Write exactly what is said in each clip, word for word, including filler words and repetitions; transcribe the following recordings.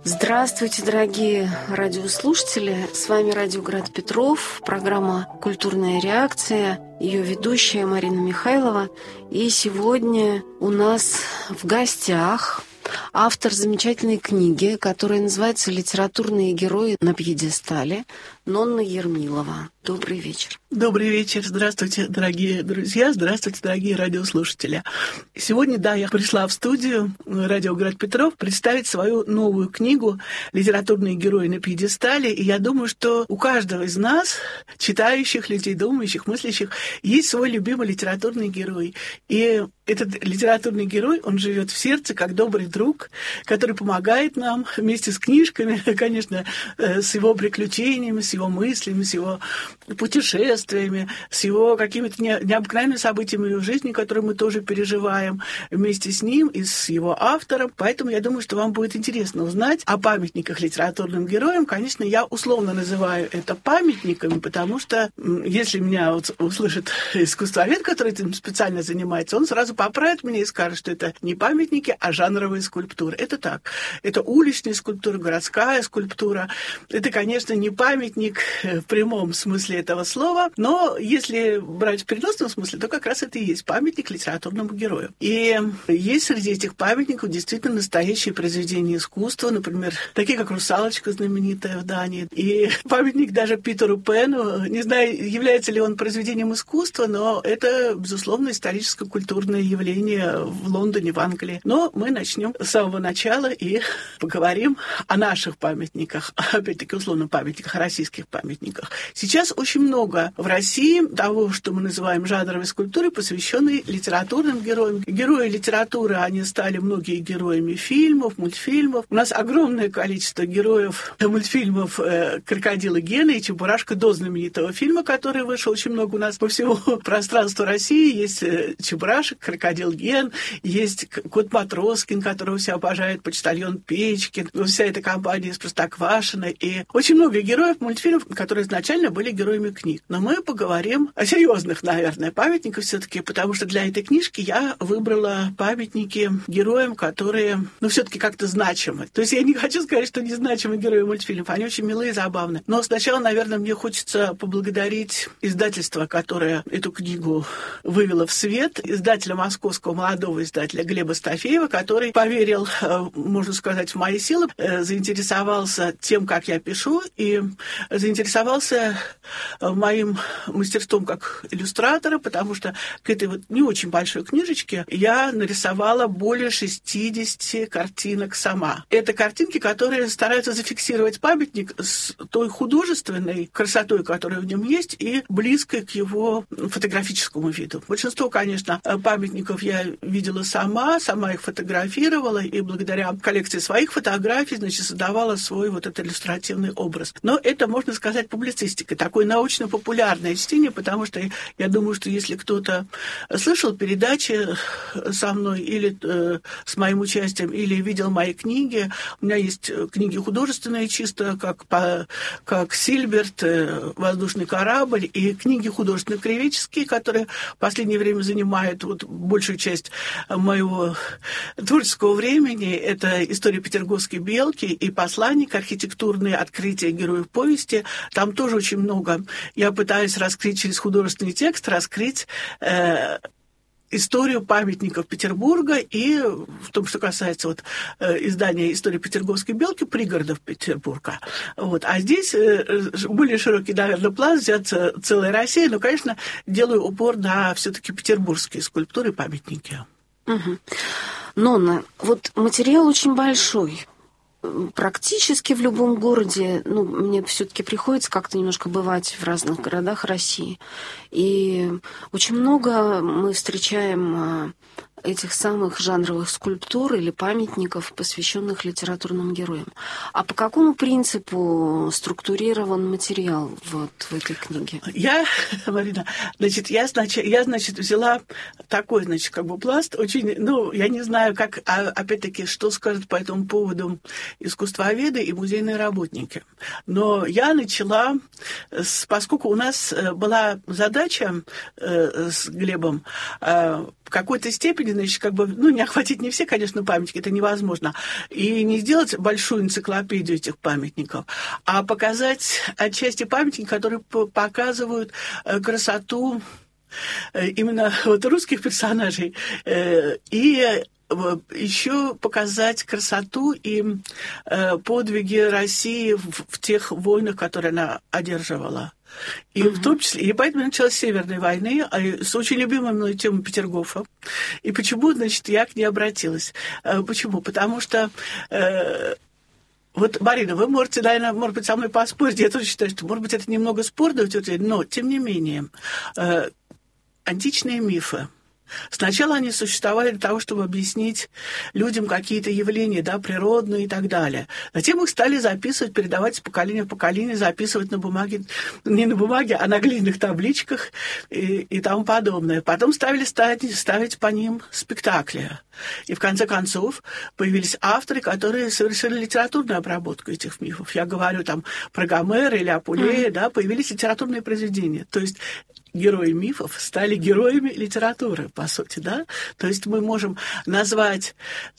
Здравствуйте, дорогие радиослушатели! С вами Радиоград Петров, программа «Культурная реакция», ее ведущая Марина Михайлова. И сегодня у нас в гостях автор замечательной книги, которая называется «Литературные герои на пьедестале», Нонна Ермилова. Добрый вечер. Добрый вечер. Здравствуйте, дорогие друзья. Здравствуйте, дорогие радиослушатели. Сегодня, да, я пришла в студию «Радиоград Петров» представить свою новую книгу «Литературные герои на пьедестале». И я думаю, что у каждого из нас, читающих людей, думающих, мыслящих, есть свой любимый литературный герой. И этот литературный герой, он живет в сердце как добрый друг, который помогает нам вместе с книжками, конечно, с его приключениями, с его мыслями, с его путешествиями, с его какими-то необыкновенными событиями в жизни, которые мы тоже переживаем вместе с ним и с его автором. Поэтому я думаю, что вам будет интересно узнать о памятниках литературным героям. Конечно, я условно называю это памятниками, потому что если меня вот услышит искусствовед, который этим специально занимается, он сразу поправит меня и скажет, что это не памятники, а жанровые скульптуры. Это так. Это уличная скульптура, городская скульптура. Это, конечно, не памятник в прямом смысле этого слова, но если брать в переносном смысле, то как раз это и есть памятник литературному герою. И есть среди этих памятников действительно настоящие произведения искусства, например, такие как «Русалочка» знаменитая в Дании, и памятник даже Питеру Пэну. Не знаю, является ли он произведением искусства, но это, безусловно, историческо-культурное явление в Лондоне, в Англии. Но мы начнем с самого начала и поговорим о наших памятниках, опять-таки, условно, памятниках, российских памятниках. Сейчас очень много в России того, что мы называем жанровой скульптурой, посвященной литературным героям. Герои литературы, они стали многие героями фильмов, мультфильмов. У нас огромное количество героев мультфильмов «Крокодила Гена» и «Чебурашка» до знаменитого фильма, который вышел. Очень много у нас по всему пространству России есть Чебурашек, Крокодил Ген, есть Кот Матроскин, которого все обожают, почтальон Печкин, вся эта компания из Простоквашино. И очень много героев мультфильмов, которые изначально были героями книг. Но мы поговорим о серьезных, наверное, памятниках все-таки, потому что для этой книжки я выбрала памятники героям, которые, ну, все-таки как-то значимы. То есть я не хочу сказать, что незначимые герои мультфильмов, они очень милые и забавные. Но сначала, наверное, мне хочется поблагодарить издательство, которое эту книгу вывело в свет, издателя московского, молодого издателя Глеба Стафеева, который поверил, можно сказать, в мои силы, заинтересовался тем, как я пишу, и заинтересовался моим мастерством как иллюстратора, потому что к этой вот не очень большой книжечке я нарисовала более шестидесяти картинок сама. Это картинки, которые стараются зафиксировать памятник с той художественной красотой, которая в нем есть, и близкой к его фотографическому виду. Большинство, конечно, памятников я видела сама, сама их фотографировала, и благодаря коллекции своих фотографий, значит, создавала свой вот этот иллюстративный образ. Но это, можно сказать, публицистика, такое научно-популярное чтение, потому что я думаю, что если кто-то слышал передачи со мной или э, с моим участием, или видел мои книги, у меня есть книги художественные чисто, как, по, как «Сильберт», «Воздушный корабль», и книги художественно-краеведческие, которые в последнее время занимают вот большую часть моего творческого времени. Это «История петербургской белки» и «Посланник», архитектурные открытия героев повести. Там тоже очень много. Я пытаюсь раскрыть через художественный текст, раскрыть э, историю памятников Петербурга и в том, что касается вот, э, издания «История петербургской белки», пригородов Петербурга. Вот. А здесь э, более широкий, наверное, план, взят целая Россия, но, конечно, делаю упор на все-таки петербургские скульптуры и памятники. Угу. Нонна, вот материал очень большой. Практически в любом городе, ну, мне все-таки приходится как-то немножко бывать в разных городах России. И очень много мы встречаем этих самых жанровых скульптур или памятников, посвященных литературным героям. А по какому принципу структурирован материал вот в этой книге? Я, Марина, значит, я, значит, я, значит, взяла такой, значит, как бы пласт, очень, ну, я не знаю, как, а, опять-таки, что скажут по этому поводу искусствоведы и музейные работники. Но я начала, с, поскольку у нас была задача э, с Глебом э, в какой-то степени значит, как бы, ну, не охватить не все, конечно, памятники, это невозможно, и не сделать большую энциклопедию этих памятников, а показать отчасти памятники, которые показывают красоту именно вот русских персонажей, и еще показать красоту и подвиги России в тех войнах, которые она одерживала. И uh-huh. в том числе, и поэтому началась Северная война с очень любимой мной темой Петергофа. И почему, значит, я к ней обратилась? Почему? Потому что вот, Марина, вы можете, наверное, может быть, со мной поспорить. Я тоже считаю, что, может быть, это немного спорное утверждение, но, тем не менее, античные мифы. Сначала они существовали для того, чтобы объяснить людям какие-то явления, да, природные и так далее. Затем их стали записывать, передавать из поколения в поколение, записывать на бумаге, не на бумаге, а на глиняных табличках и, и тому подобное. Потом стали ставить, ставить по ним спектакли. И в конце концов появились авторы, которые совершили литературную обработку этих мифов. Я говорю там про Гомера или Апулея, mm-hmm. да, появились литературные произведения. То есть герои мифов стали героями литературы, по сути, да? То есть мы можем назвать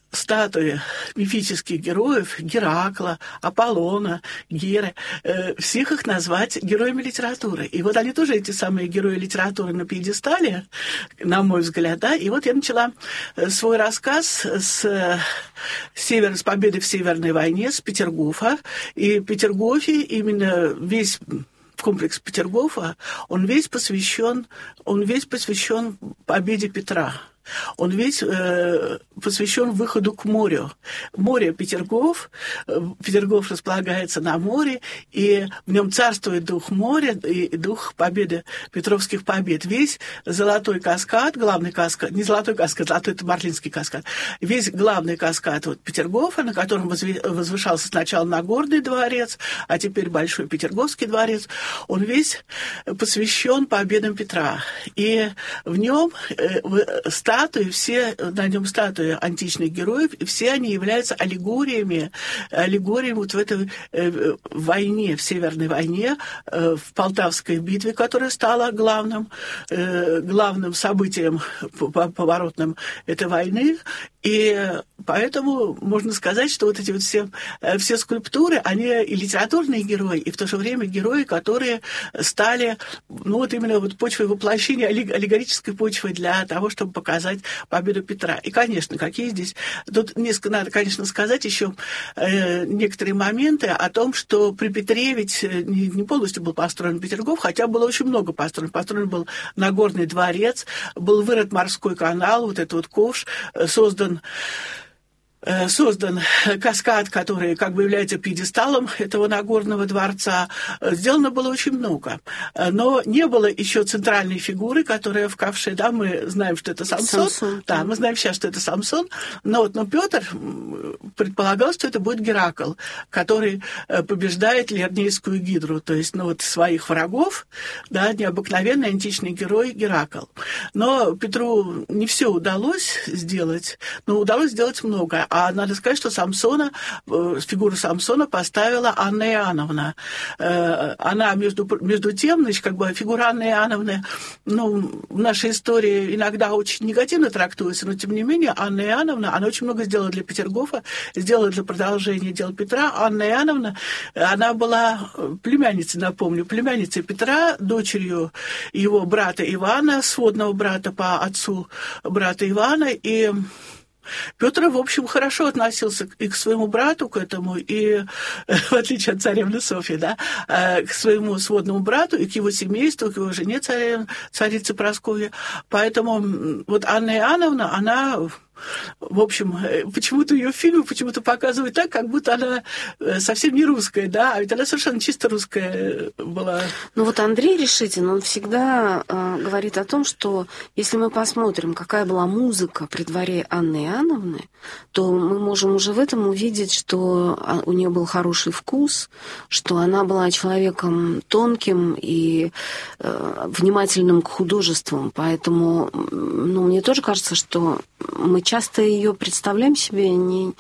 статуи мифических героев, Геракла, Аполлона, Геры, э, всех их назвать героями литературы. И вот они тоже, эти самые герои литературы, на пьедестале, на мой взгляд, да? И вот я начала свой рассказ с, север, с победы в Северной войне, с Петергофа. И в Петергофе именно весь комплекс Петергофа, он весь посвящен, он весь посвящен победе Петра. Он весь э, посвящен выходу к морю. Море Петергоф, Петергоф располагается на море, и в нем царствует дух моря и дух победы, петровских побед. Весь золотой каскад, главный каскад, не золотой каскад, золотой — это Марлинский каскад, весь главный каскад вот Петергофа, на котором возвышался сначала Нагорный дворец, а теперь Большой Петерговский дворец, он весь посвящен победам Петра. И в нем э, статуи, все, на нем статуи античных героев, и все они являются аллегориями, аллегориями вот в этой э, войне, в Северной войне, э, в Полтавской битве, которая стала главным, э, главным событием поворотным этой войны. И поэтому можно сказать, что вот эти вот все, все скульптуры, они и литературные герои, и в то же время герои, которые стали, ну вот именно вот почвой воплощения, аллегорической почвой для того, чтобы показать победу Петра. И, конечно, какие здесь... Тут несколько надо, конечно, сказать еще э, некоторые моменты о том, что при Петре ведь не, не полностью был построен Петергоф, хотя было очень много построено. Построен был Нагорный дворец, был вырыт морской канал, вот этот вот ковш, создан создан каскад, который как бы является пьедесталом этого Нагорного дворца. Сделано было очень много. Но не было еще центральной фигуры, которая в ковше, да, мы знаем, что это Самсон. Самсон да, да, мы знаем сейчас, что это Самсон. Но вот но Петр предполагал, что это будет Геракл, который побеждает Лернейскую гидру, то есть ну, вот своих врагов, да, необыкновенный античный герой Геракл. Но Петру не все удалось сделать, но удалось сделать много. А надо сказать, что Самсона, фигуру Самсона поставила Анна Иоанновна. Она, между, между тем, значит, как бы фигура Анны Иоанновны, ну, в нашей истории иногда очень негативно трактуется, но, тем не менее, Анна Иоанновна, она очень много сделала для Петергофа, сделала для продолжения дел Петра. Анна Иоанновна, она была племянницей, напомню, племянницей Петра, дочерью его брата Ивана, сводного брата по отцу брата Ивана, и Петр, в общем, хорошо относился и к своему брату, к этому, и, в отличие от царевны Софьи, да, к своему сводному брату, и к его семейству, к его жене, царевне, царице Прасковье. Поэтому вот Анна Иоанновна, она... В общем, почему-то ее фильмы почему-то показывают так, как будто она совсем не русская, да, а ведь она совершенно чисто русская была. Ну вот Андрей Решетин, он всегда э, говорит о том, что если мы посмотрим, какая была музыка при дворе Анны Иоанновны, то мы можем уже в этом увидеть, что у нее был хороший вкус, что она была человеком тонким и э, внимательным к художествам. Поэтому, ну, мне тоже кажется, что мы часто ее представляем себе не,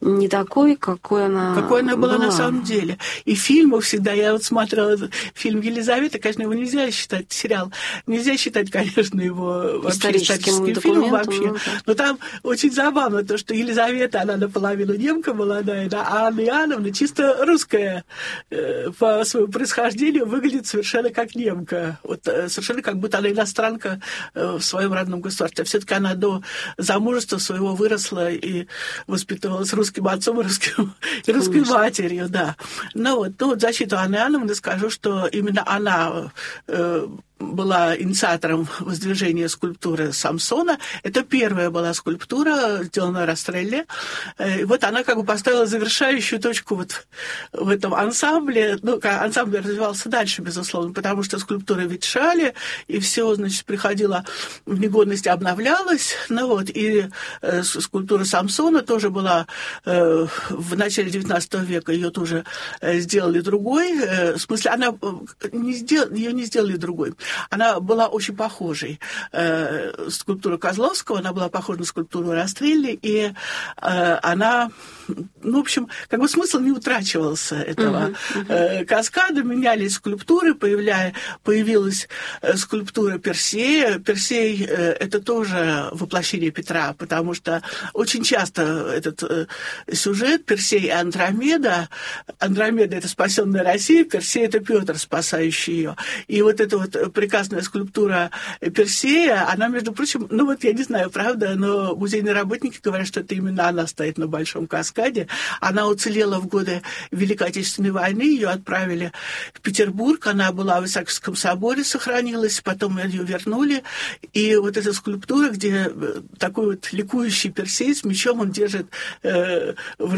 не такой, какой она Какой она была, была на самом деле. И фильмы всегда, я вот смотрела фильм «Елизавета», конечно, его нельзя считать, сериал, нельзя считать, конечно, его вообще историческим фильмом вообще, ну, да. но там очень забавно то, что Елизавета, она наполовину немка молодая, да, а Анна Иоанновна чисто русская э, по своему происхождению выглядит совершенно как немка, вот, э, совершенно как будто она иностранка э, в своем родном государстве. Все-таки она до замужества своего выросла и воспитывалась русским отцом и русским, и русской матерью, да. Ну вот, ну вот в защиту Анны Иоанновны скажу, что именно она э, была инициатором воздвижения скульптуры Самсона. Это первая была скульптура, сделанная Растрелли. И вот она как бы поставила завершающую точку вот в этом ансамбле. Ну, ансамбль развивался дальше, безусловно, потому что скульптуры ветшали, и все, значит, приходило в негодность, обновлялось. Ну вот, и э, скульптура Самсона тоже была э, в начале девятнадцатого века, ее тоже э, сделали другой. Э, в смысле, она не сдел... ее не сделали другой. Она была очень похожей. Э, скульптура Козловского, она была похожа на скульптуру Растрелли, и э, она, ну, в общем, как бы смысл не утрачивался этого uh-huh, uh-huh. Э, каскада, менялись скульптуры, появляя, появилась э, скульптура Персея. Персей э, — это тоже воплощение Петра, потому что очень часто этот э, сюжет Персей и Андромеда, Андромеда — это спасенная Россия, Персей — это Петр, спасающий ее. И вот эта вот прекрасная скульптура Персея, она, между прочим, ну вот я не знаю, правда, но музейные работники говорят, что это именно она стоит на Большом каскаде. Она уцелела в годы Великой Отечественной войны, ее отправили в Петербург, она была в Исаакиевском соборе, сохранилась, потом ее вернули. И вот эта скульптура, где такой вот ликующий Персей с мечом, он держит э, в